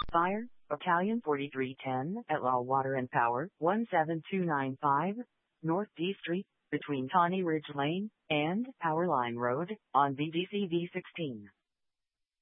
Fire, Battalion 4310 at Law Water and Power, 17295, North D Street, between Tawny Ridge Lane and Power Line Road, on VDC V16.